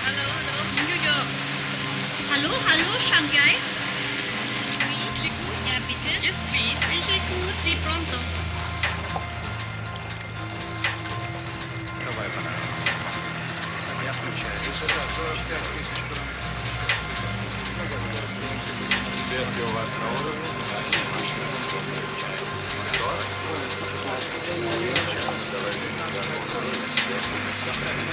Aló, aló, New York. Hallo, hallo, Shanghai. Oui, j'écoute. Ja, bitte. Yes, please. Oui, j'écoute. Di pronto. Давай, пора. Я включаю. Ветки у вас на уровне. Машина включается. Мотор. 16 давайте.